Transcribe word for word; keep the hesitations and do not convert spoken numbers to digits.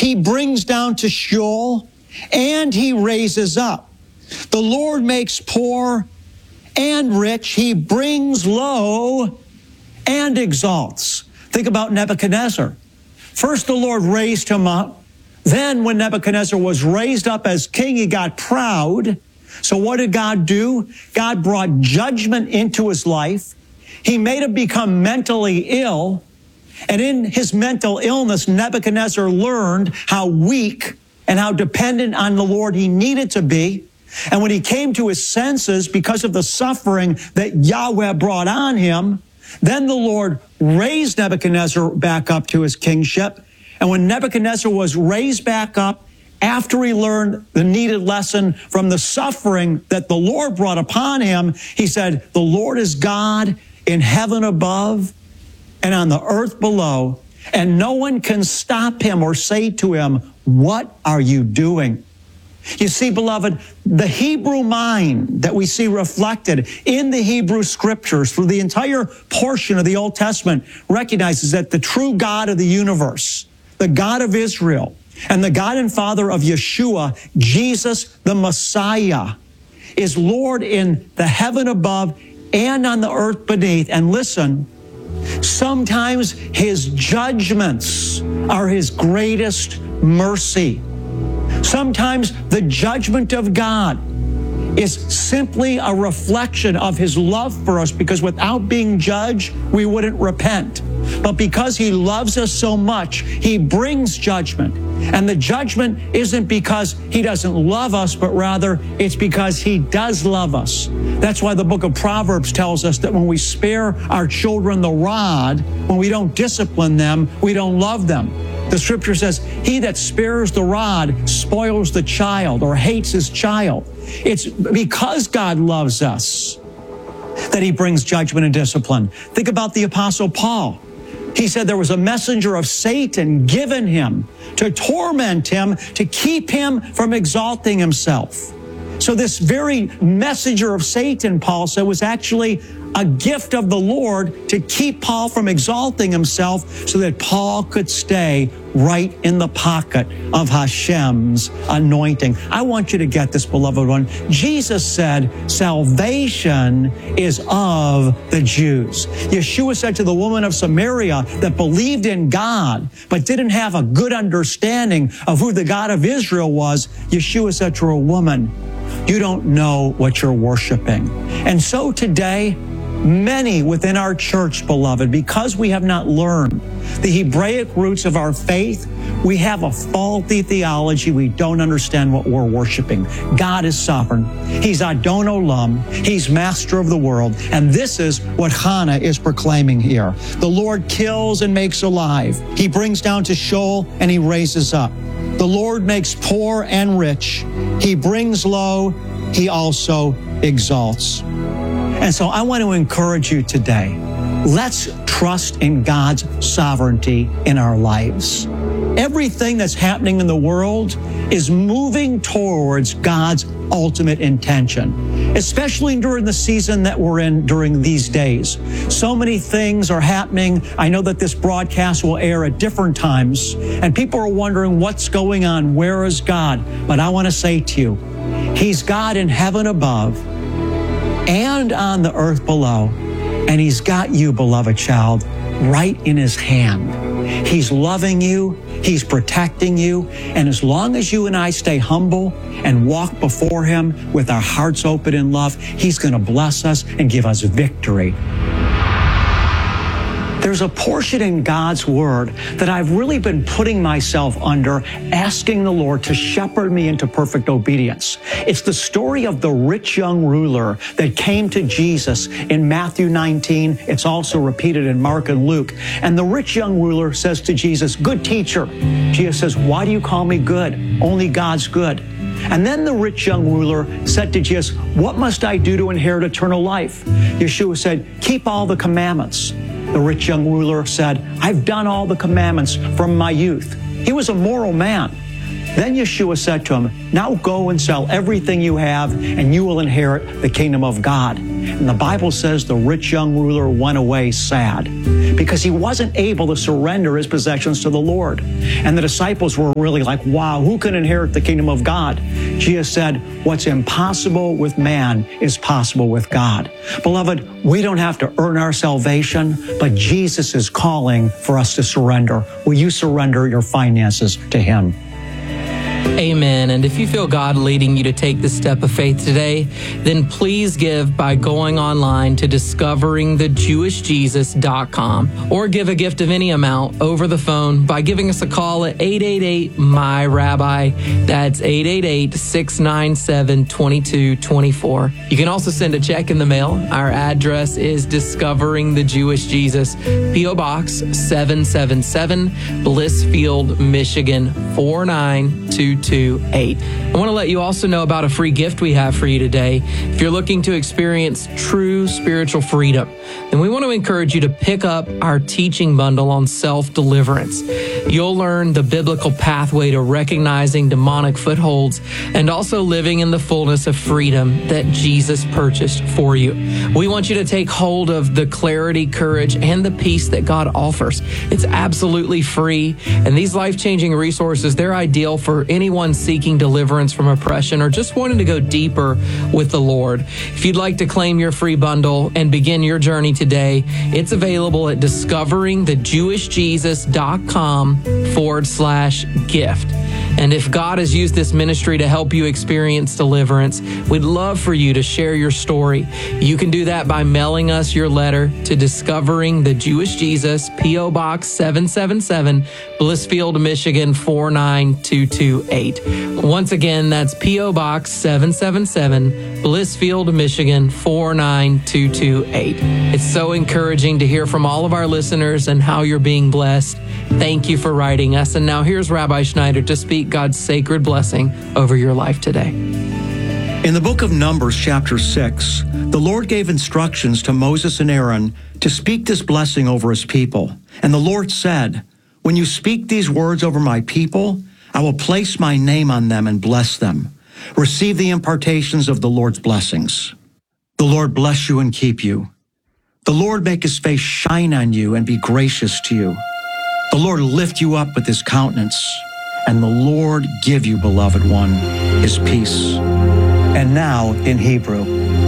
he brings down to Sheol, and he raises up. The Lord makes poor and rich. He brings low and exalts. Think about Nebuchadnezzar. First, the Lord raised him up. Then, when Nebuchadnezzar was raised up as king, he got proud. So what did God do? God brought judgment into his life. He made him become mentally ill. And in his mental illness, Nebuchadnezzar learned how weak and how dependent on the Lord he needed to be. And when he came to his senses because of the suffering that Yahweh brought on him, then the Lord raised Nebuchadnezzar back up to his kingship. And when Nebuchadnezzar was raised back up, after he learned the needed lesson from the suffering that the Lord brought upon him, he said, the Lord is God in heaven above and on the earth below, and no one can stop him or say to him, what are you doing? You see, beloved, the Hebrew mind that we see reflected in the Hebrew Scriptures through the entire portion of the Old Testament recognizes that the true God of the universe, the God of Israel, and the God and Father of Yeshua, Jesus the Messiah, is Lord in the heaven above and on the earth beneath. And listen, sometimes his judgments are his greatest mercy. Sometimes the judgment of God is simply a reflection of his love for us, because without being judged, we wouldn't repent. But because he loves us so much, he brings judgment. And the judgment isn't because he doesn't love us, but rather it's because he does love us. That's why the book of Proverbs tells us that when we spare our children the rod, when we don't discipline them, we don't love them. The scripture says, he that spares the rod spoils the child or hates his child. It's because God loves us that he brings judgment and discipline. Think about the Apostle Paul. He said there was a messenger of Satan given him to torment him, to keep him from exalting himself. So this very messenger of Satan, Paul said, was actually a gift of the Lord to keep Paul from exalting himself so that Paul could stay right in the pocket of Hashem's anointing. I want you to get this, beloved one. Jesus said, salvation is of the Jews. Yeshua said to the woman of Samaria that believed in God, but didn't have a good understanding of who the God of Israel was, Yeshua said to her, woman, you don't know what you're worshiping. And so today, many within our church, beloved, because we have not learned the Hebraic roots of our faith, we have a faulty theology. We don't understand what we're worshiping. God is sovereign. He's Adon Olam. He's master of the world. And this is what Hannah is proclaiming here. The Lord kills and makes alive. He brings down to Sheol and he raises up. The Lord makes poor and rich. He brings low. He also exalts. And so I want to encourage you today. Let's trust in God's sovereignty in our lives. Everything that's happening in the world is moving towards God's ultimate intention, especially during the season that we're in during these days. So many things are happening. I know that this broadcast will air at different times, and people are wondering what's going on. Where is God? But I want to say to you, He's God in heaven above and on the earth below. And He's got you, beloved child, right in His hand. He's loving you. He's protecting you. And as long as you and I stay humble and walk before Him with our hearts open in love, He's going to bless us and give us victory. There's a portion in God's Word that I've really been putting myself under, asking the Lord to shepherd me into perfect obedience. It's the story of the rich young ruler that came to Jesus in Matthew nineteen. It's also repeated in Mark and Luke. And the rich young ruler says to Jesus, "Good teacher." Jesus says, "Why do you call me good? Only God's good." And then the rich young ruler said to Jesus, "What must I do to inherit eternal life?" Yeshua said, "Keep all the commandments." The rich young ruler said, "I've done all the commandments from my youth." He was a moral man. Then Yeshua said to him, "Now go and sell everything you have, and you will inherit the kingdom of God." And the Bible says the rich young ruler went away sad because he wasn't able to surrender his possessions to the Lord. And the disciples were really like, wow, who can inherit the kingdom of God? Jesus said, what's impossible with man is possible with God. Beloved, we don't have to earn our salvation, but Jesus is calling for us to surrender. Will you surrender your finances to Him? Amen. And if you feel God leading you to take the step of faith today, then please give by going online to discovering the jewish jesus dot com or give a gift of any amount over the phone by giving us a call at eight eight eight, M Y, Rabbi. That's eight eight eight, six nine seven, two two two four. You can also send a check in the mail. Our address is Discovering the Jewish Jesus, P O Box seven seven seven, Blissfield, Michigan four nine two two eight. I want to let you also know about a free gift we have for you today. If you're looking to experience true spiritual freedom, then we want to encourage you to pick up our teaching bundle on self-deliverance. You'll learn the biblical pathway to recognizing demonic footholds and also living in the fullness of freedom that Jesus purchased for you. We want you to take hold of the clarity, courage, and the peace that God offers. It's absolutely free, and these life-changing resources, they're ideal for anyone seeking deliverance from oppression or just wanting to go deeper with the Lord. If you'd like to claim your free bundle and begin your journey today, it's available at discovering the jewish jesus dot com forward slash gift. And if God has used this ministry to help you experience deliverance, we'd love for you to share your story. You can do that by mailing us your letter to Discovering the Jewish Jesus, P O Box seven seven seven, Blissfield, Michigan four nine two two eight. Once again, that's P O Box seven seven seven, Blissfield, Michigan four nine two two eight. It's so encouraging to hear from all of our listeners and how you're being blessed. Thank you for writing us. And now here's Rabbi Schneider to speak God's sacred blessing over your life today. In the book of Numbers, chapter six, the Lord gave instructions to Moses and Aaron to speak this blessing over his people. And the Lord said, when you speak these words over my people, I will place my name on them and bless them. Receive the impartations of the Lord's blessings. The Lord bless you and keep you. The Lord make his face shine on you and be gracious to you. The Lord lift you up with his countenance, and the Lord give you, beloved one, his peace. And now in Hebrew.